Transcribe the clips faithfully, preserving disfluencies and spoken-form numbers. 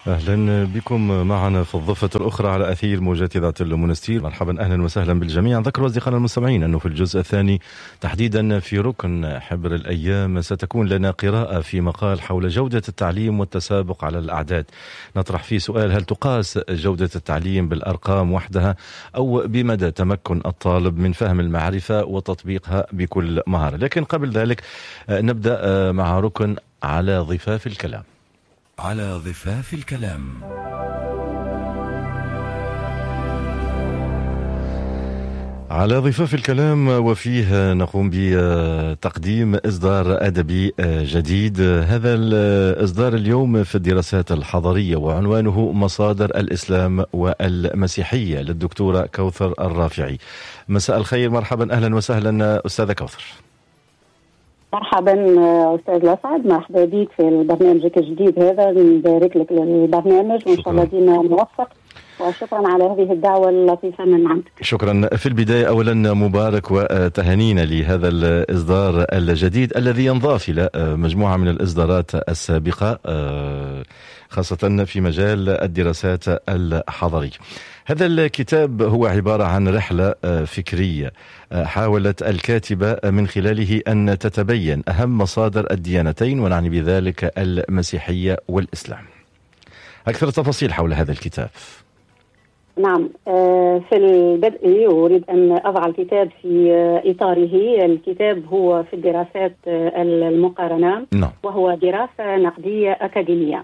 أهلا بكم معنا في الضفة الأخرى على أثير موجات إذاعة المنستير. مرحبا أهلا وسهلا بالجميع. ذكروا أصدقائنا المستمعين أنه في الجزء الثاني تحديدا في ركن حبر الأيام ستكون لنا قراءة في مقال حول جودة التعليم والتسابق على الأعداد. نطرح فيه سؤال: هل تقاس جودة التعليم بالأرقام وحدها أو بمدى تمكن الطالب من فهم المعرفة وتطبيقها بكل مهارة؟ لكن قبل ذلك نبدأ مع ركن على ضفاف الكلام. على ضفاف الكلام. على ضفاف الكلام، وفيه نقوم بتقديم إصدار أدبي جديد. هذا الإصدار اليوم في الدراسات الحضارية، وعنوانه مصادر الإسلام والمسيحية، للدكتورة كوثر الرافعي. مساء الخير، مرحبا أهلا وسهلا أستاذة كوثر. مرحبا أستاذ الأسعد، مرحبا بك في برنامجك الجديد هذا. نبارك لك للبرنامج وإن شاء الله دينا موفق، وشكرا على هذه الدعوة اللطيفة من عندك. شكرا. في البداية أولا مبارك وتهانينا لهذا الإصدار الجديد الذي ينضاف إلى مجموعة من الإصدارات السابقة، خاصة في مجال الدراسات الحضارية. هذا الكتاب هو عبارة عن رحلة فكرية حاولت الكاتبة من خلاله أن تتبين أهم مصادر الديانتين، ونعني بذلك المسيحية والإسلام. أكثر تفاصيل حول هذا الكتاب. نعم، في البدء أريد أن أضع الكتاب في إطاره. الكتاب هو في الدراسات المقارنة، نعم. وهو دراسة نقدية أكاديمية.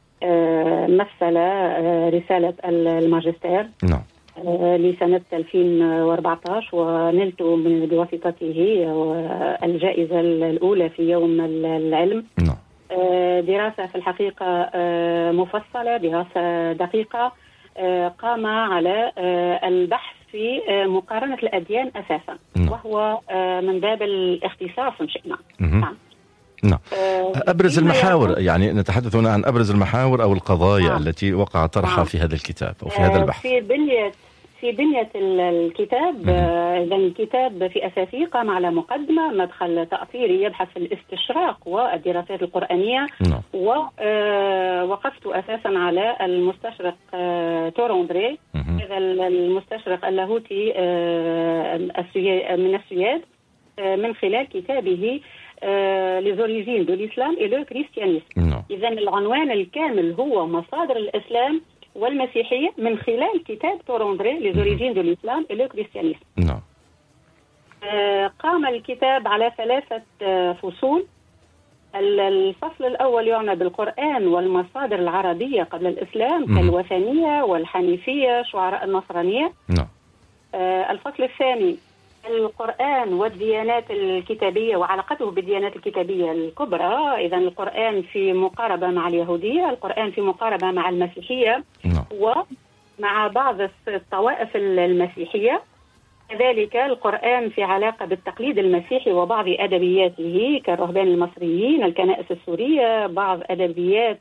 مثل رسالة الماجستير نعم. لسنة ألفين وأربعة عشر، ونلت من بواسطته الجائزة الأولى في يوم العلم. نعم. دراسة في الحقيقة مفصلة، دراسة دقيقة، قام على البحث في مقارنة الأديان أساسا، نعم. وهو من باب الاختصاص إن شئنا. نعم. نعم. أبرز المحاور، يعني نتحدث هنا عن أبرز المحاور أو القضايا نعم. التي وقع طرحها نعم. في هذا الكتاب أو في هذا البحث. في بنية في بنية الكتاب، إذا الكتاب في أساسه قام على مقدمة، مدخل تأثيري يبحث في الاستشراق والدراسات القرآنية. نعم. ووقفت أساسا على المستشرق توروندري، هذا المستشرق اللاهوتي من السويد، من خلال كتابه les origines de l'islam et le christianisme. إذا العنوان الكامل هو مصادر الإسلام والمسيحية من خلال كتاب توروندري les origines de l'islam et le christianisme. نعم. قام الكتاب على ثلاثة فصول. الفصل الأول يعنى بالقرآن والمصادر العربية قبل الإسلام كالوثنية والحنيفية شعراء النصرانية. نعم. الفصل الثاني القرآن والديانات الكتابية وعلاقته بالديانات الكتابية الكبرى. إذن القرآن في مقاربة مع اليهودية، القرآن في مقاربة مع المسيحية نعم. ومع بعض الطوائف المسيحية. كذلك القرآن في علاقة بالتقليد المسيحي وبعض أدبياته كالرهبان المصريين، الكنائس السورية، بعض أدبيات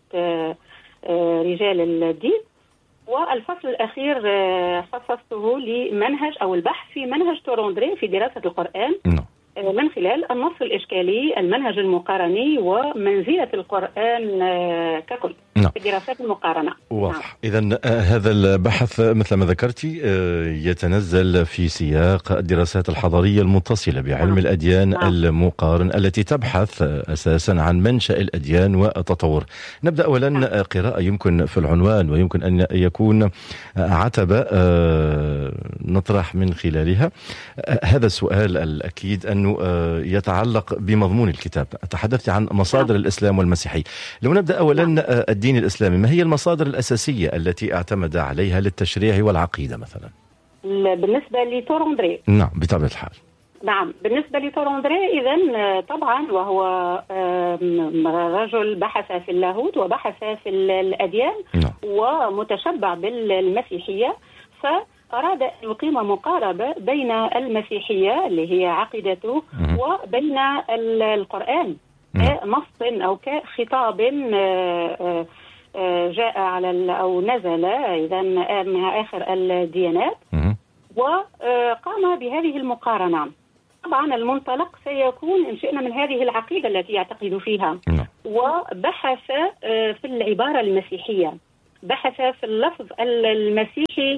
رجال الدين. والفصل الأخير خصصته لمنهج أو البحث في منهج توروندري في دراسة القرآن نعم. من خلال النص الإشكالي، المنهج المقارني، ومنزلة القرآن ككل نعم. في دراسات المقارنة. واضح. نعم. إذن هذا البحث مثل ما ذكرتي يتنزل في سياق الدراسات الحضارية المتصلة بعلم نعم. الأديان نعم. المقارن التي تبحث أساسا عن منشأ الأديان وتطور. نبدأ أولا نعم. قراءة يمكن في العنوان ويمكن أن يكون عتبة نطرح من خلالها هذا السؤال الأكيد أنه يتعلق بمضمون الكتاب. تحدثت عن مصادر نعم. الإسلام والمسيحية. لو نبدأ أولا نعم. الدين الإسلامي، ما هي المصادر الأساسية التي اعتمد عليها للتشريع والعقيدة مثلا؟ بالنسبة لتوروندري نعم بطبيعة الحال. نعم، بالنسبة لتوروندري إذن طبعا وهو رجل بحث في اللاهوت وبحث في الأديان نعم. ومتشبع بالمسيحية، فأراد أن يقيم مقاربة بين المسيحية اللي هي عقيدته وبين القرآن كنص أو كخطاب جاء على أو نزل إذا مع آخر الديانات، وقام بهذه المقارنة. طبعا المنطلق سيكون إن شئنا من هذه العقيدة التي يعتقد فيها، وبحث في العبارة المسيحية بحث في اللفظ المسيحي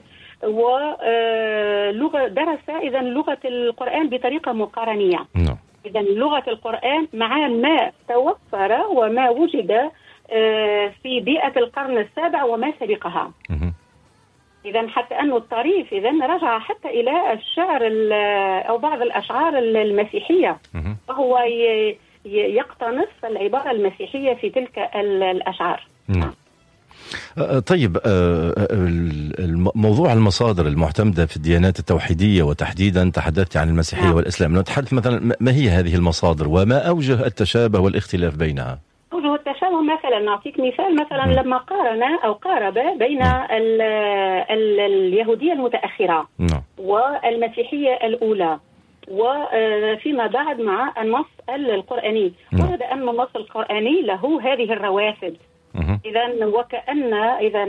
ولغة درس إذا لغة القرآن بطريقة مقارنية. نعم. إذا لغة القرآن مع ما توفر وما وجد في بيئة القرن السابع وما سبقها. إذا حتى أنه الطريف إذا رجع حتى إلى الشعر أو بعض الأشعار المسيحية، فهو يقتنص العبارة المسيحية في تلك الأشعار. نعم. طيب، موضوع المصادر المعتمدة في الديانات التوحيدية وتحديدا تحدثت عن المسيحية نعم. والإسلام، نتحدث مثلا ما هي هذه المصادر وما أوجه التشابه والاختلاف بينها؟ أوجه التشابه مثلا نعطيك مثال، مثلا م. لما قارن أو قارب بين ال ال اليهودية المتأخرة م. والمسيحية الأولى وفيما بعد مع النص القرآني، وجد أن النص القرآني له هذه الروافد. إذا وكأن إذا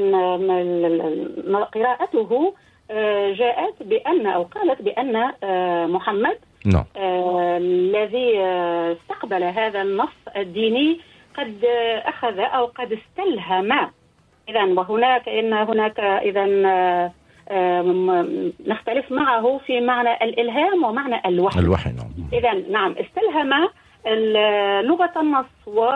قراءته جاءت بأن أو قالت بأن محمد no. الذي استقبل هذا النص الديني قد أخذ أو قد استلهم. إذا وهناك إن هناك إذا نختلف معه في معنى الإلهام ومعنى الوحي. الوحي نعم. إذا نعم استلهم لغة النص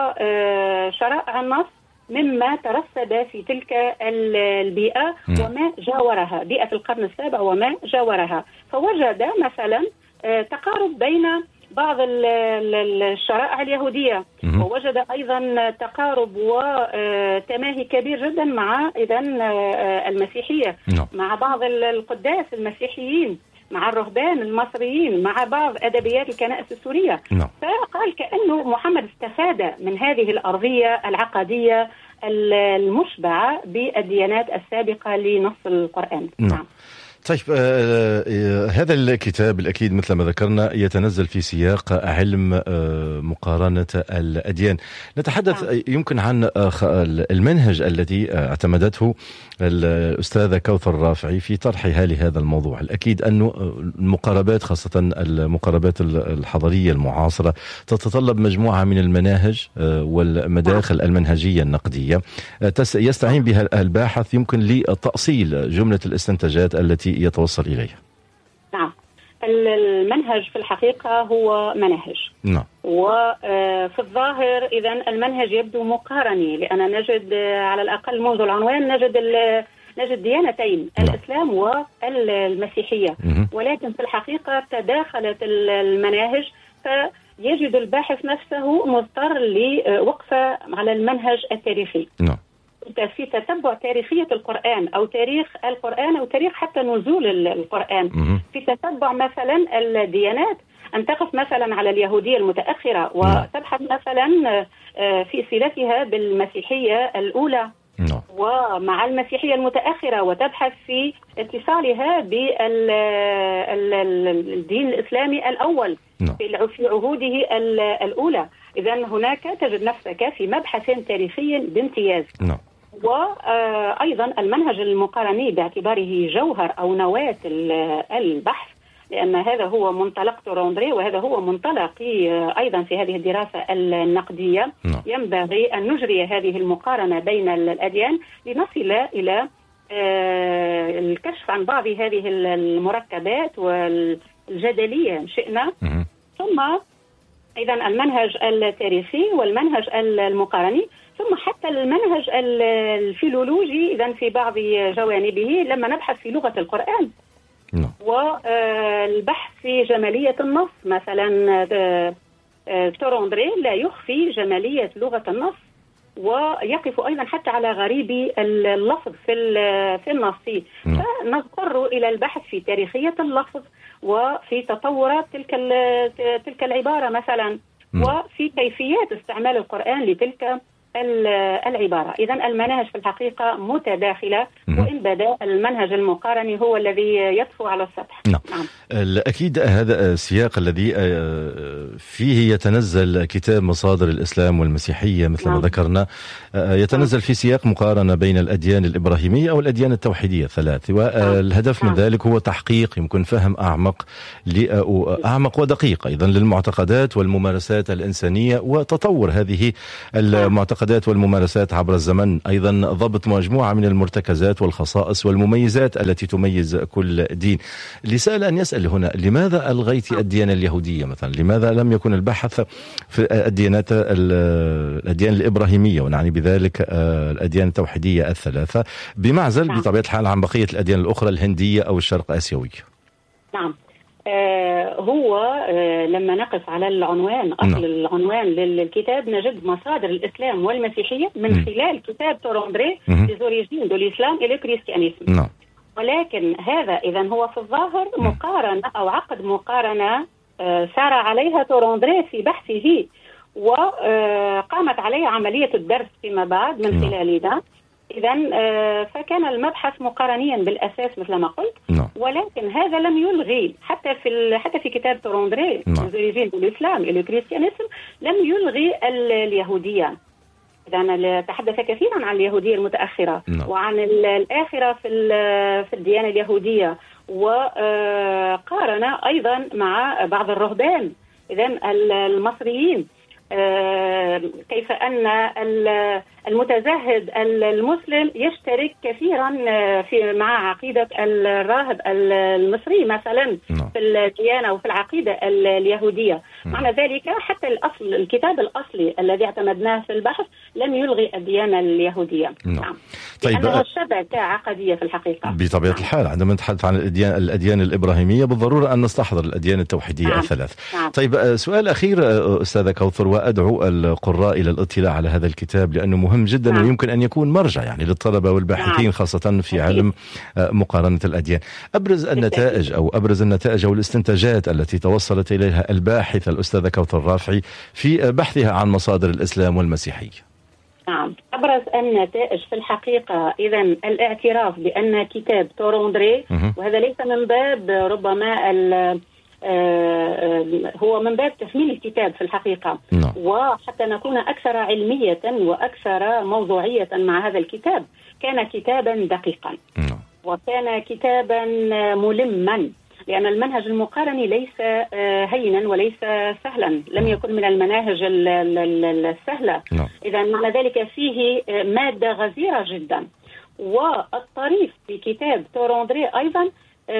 وشرائع النص مما ترسب في تلك البيئة وما جاورها، بيئة القرن السابع وما جاورها، فوجد مثلا تقارب بين بعض الشرائع اليهودية، ووجد أيضا تقارب وتماهي كبير جدا مع إذن المسيحية، مع بعض القداس المسيحيين، مع الرهبان المصريين، مع بعض أدبيات الكنائس السورية. فقال كأنه محمد استفاد من هذه الأرضية العقدية المشبعة بالديانات السابقة لنص القرآن. نعم. طيب، آه هذا الكتاب الأكيد مثل ما ذكرنا يتنزل في سياق علم آه مقارنة الأديان. نتحدث آه. يمكن عن آه المنهج الذي اعتمدته الأستاذة كوثر الرافعي في طرحها لهذا الموضوع. الأكيد أنه المقاربات، خاصة المقاربات الحضارية المعاصرة، تتطلب مجموعة من المناهج آه والمداخل المنهجية النقدية آه يستعين بها الباحث يمكن لتأصيل جملة الاستنتاجات التي يتوصل إليها. نعم، المنهج في الحقيقة هو منهج. نعم. وفي الظاهر إذا المنهج يبدو مقارني، لأن نجد على الأقل منذ العنوان نجد نجد ديانتين، نعم. الإسلام والمسيحية، ولكن في الحقيقة تداخلت المناهج، فيجد الباحث نفسه مضطر لوقفة على المنهج التاريخي. نعم. في تتبع تاريخية القرآن أو تاريخ القرآن أو تاريخ حتى نزول القرآن، في تتبع مثلا الديانات، أن تقف مثلا على اليهودية المتأخرة وتبحث مثلا في صلتها بالمسيحية الأولى ومع المسيحية المتأخرة، وتبحث في اتصالها بالدين الإسلامي الأول في عهوده الأولى. إذن هناك تجد نفسك في مبحث تاريخي بامتياز. وأيضا المنهج المقارني باعتباره جوهر أو نواة البحث، لأن هذا هو منطلق توروندري وهذا هو منطلقي أيضا في هذه الدراسة النقدية. ينبغي أن نجري هذه المقارنة بين الأديان لنصل إلى الكشف عن بعض هذه المركبات والجدلية شئنا، ثم إذا المنهج التاريخي والمنهج المقارني، ثم حتى المنهج الفيلولوجي إذا في بعض جوانبه لما نبحث في لغة القرآن والبحث في جمالية النص. مثلا توروندري لا يخفي جمالية لغة النص، ويقف أيضا حتى على غريب اللفظ في في النص، فنضطر إلى البحث في تاريخية اللفظ وفي تطورات تلك تلك العبارة مثلا، وفي كيفيات استعمال القرآن لتلك العبارة. إذن المناهج في الحقيقة متداخلة، وإن بدا المنهج المقارني هو الذي يطفو على السطح. نعم. نعم. أكيد هذا السياق الذي فيه يتنزل كتاب مصادر الإسلام والمسيحية مثل ما ذكرنا، يتنزل في سياق مقارنة بين الأديان الإبراهيمية أو الأديان التوحيدية الثلاث، والهدف من ذلك هو تحقيق يمكن فهم أعمق أعمق ودقيق أيضا للمعتقدات والممارسات الإنسانية، وتطور هذه المعتقدات المعتقدات والممارسات عبر الزمن، أيضا ضبط مجموعة من المرتكزات والخصائص والمميزات التي تميز كل دين. اللي سأل أن يسأل هنا: لماذا ألغيت الديانة اليهودية مثلا؟ لماذا لم يكن البحث في الديانات الأديان الإبراهيمية، ونعني بذلك الأديان التوحيدية الثلاثة، بمعزل نعم. بطبيعة الحال عن بقية الأديان الأخرى الهندية أو الشرق آسيوية؟ نعم. آه هو آه لما نقف على العنوان، أصل نعم. العنوان للكتاب، نجد مصادر الإسلام والمسيحية من م. خلال كتاب توروندري Les origines de l'islam et le christianisme. نعم. ولكن هذا إذن هو في الظاهر مقارنة أو عقد مقارنة آه سار عليها توروندري في بحثه، وقامت عليه عملية الدرس فيما بعد من خلال ده. إذن فكان المبحث مقارنيا بالأساس مثل ما قلت، ولكن هذا لم يلغي حتى في حتى في كتاب توروندري Les origines de l'islam et le christianisme لم يلغي اليهودية. إذن تحدث كثيرا عن اليهودية المتأخرة وعن الآخرة في في الديانة اليهودية، وقارن أيضا مع بعض الرهبان إذن المصريين، كيف أن المتزهد المسلم يشترك كثيرا في مع عقيدة الراهب المصري مثلا في الديانة وفي العقيدة اليهودية. معنى ذلك حتى الأصل الكتاب الأصلي الذي اعتمدناه في البحث لم يلغي الديانة اليهودية. نعم. طيب، لأنه شبكة عقدية في الحقيقة. بطبيعة نعم. الحال عندما نتحدث عن الأديان, الأديان الإبراهيمية بالضرورة أن نستحضر الأديان التوحيدية نعم. الثلاث. نعم. طيب، سؤال أخير أستاذة كوثر، وأدعو القراء إلى الاطلاع على هذا الكتاب لأنه مهم جدا نعم. ويمكن أن يكون مرجع يعني للطلبة والباحثين نعم. خاصة في علم مقارنة الأديان. أبرز النتائج أو أبرز النتائج أو الاستنتاجات التي توصلت إليها الباحثة الأستاذة كوثر الرافعي في بحثها عن مصادر الإسلام والمسيحية. نعم، أبرز النتائج في الحقيقة إذن الاعتراف بأن كتاب توروندري، وهذا ليس من باب ربما ال هو من باب تثمين الكتاب في الحقيقة no. وحتى نكون أكثر علمية وأكثر موضوعية مع هذا الكتاب، كان كتابا دقيقا no. وكان كتابا ملما، لأن المنهج المقارني ليس هينا وليس سهلا، لم يكن من المناهج السهلة no. إذا معنى ذلك فيه مادة غزيرة جدا. والطريف في كتاب توروندري أيضا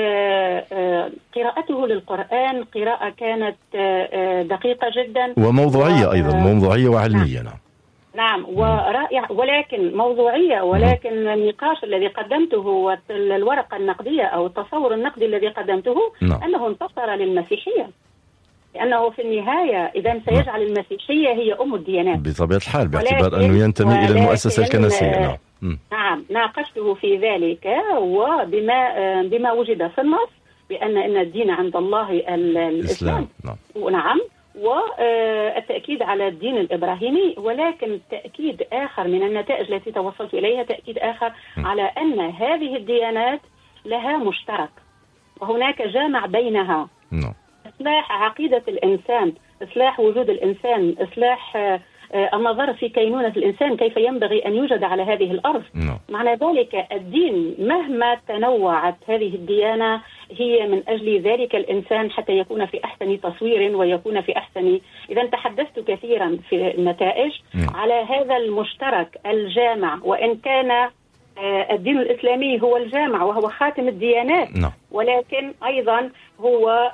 قراءته للقرآن قراءة كانت دقيقة جدا وموضوعية و... أيضا موضوعية وعلمية. نعم, نعم ورائع، ولكن موضوعية، ولكن النقاش الذي قدمته والورقة النقدية أو التصور النقدي الذي قدمته نعم. أنه انتصر للمسيحية، لأنه في النهاية إذا سيجعل المسيحية هي أم الديانات بطبيعة الحال، باعتبار أنه ينتمي إلى المؤسسة الكنسية. نعم. نعم، ناقشته في ذلك وبما بما وجد في النص بأن إن الدين عند الله الإسلام. نعم. نعم، والتأكيد على الدين الإبراهيمي، ولكن تأكيد آخر من النتائج التي توصلت إليها، تأكيد آخر م. على أن هذه الديانات لها مشترك وهناك جامع بينها. نعم. إصلاح عقيدة الإنسان، إصلاح وجود الإنسان، إصلاح النظر في كينونة الإنسان، كيف ينبغي أن يوجد على هذه الأرض. no. معنى ذلك الدين مهما تنوعت هذه الديانة هي من أجل ذلك الإنسان حتى يكون في أحسن تصوير ويكون في أحسن. إذا تحدثت كثيرا في النتائج no. على هذا المشترك الجامع، وإن كان الدين الإسلامي هو الجامع وهو خاتم الديانات no. ولكن أيضا هو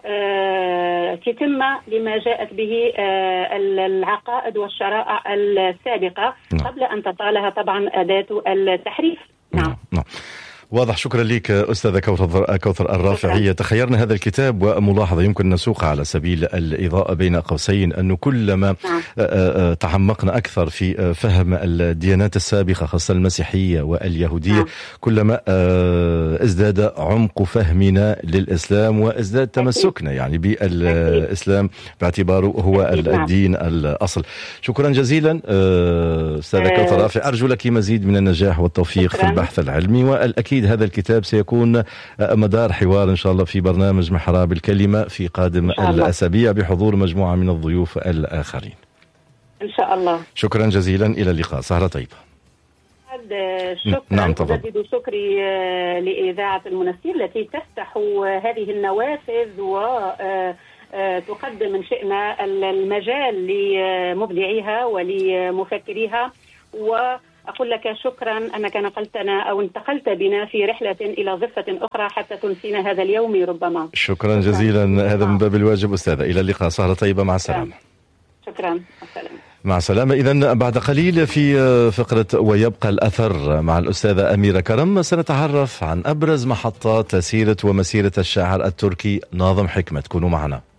تتمة لما جاءت به العقائد والشرائع السابقة no. قبل أن تطالها طبعا أداة التحريف. نعم no. no. واضح. شكرا لك أستاذة كوثر, كوثر الرافعية. تخيرنا هذا الكتاب وملاحظة يمكن نسوقها على سبيل الإضاءة بين قوسين، أنه كلما تعمقنا أكثر في فهم الديانات السابقة خاصة المسيحية واليهودية كلما ازداد عمق فهمنا للإسلام وازداد تمسكنا يعني بالإسلام باعتباره هو الدين الأصل. شكرا جزيلا أستاذة كوثر الرافعية، أرجو لك مزيد من النجاح والتوفيق في البحث العلمي، والأكيد هذا الكتاب سيكون مدار حوار إن شاء الله في برنامج محراب الكلمة في قادم الأسابيع بحضور مجموعة من الضيوف الآخرين إن شاء الله. شكرا جزيلا، إلى اللقاء، سهرة طيبة. شكرا. نعم أجدد شكري لإذاعة المنسير التي تفتح هذه النوافذ وتقدم من شئنا المجال لمبدعيها ولمفكريها، وأقول لك شكرا أنك نقلتنا أو انتقلت بنا في رحلة إلى ضفة أخرى حتى تنسينا هذا اليوم ربما. شكرا جزيلا، هذا من باب الواجب أستاذة. إلى اللقاء، سهرة طيبة، مع السلامة. شكرا، السلام. مع السلامة. إذن بعد قليل في فقرة ويبقى الأثر مع الأستاذة أميرة كرم سنتعرف عن أبرز محطات سيرة ومسيرة الشاعر التركي ناظم حكمت. كونوا معنا.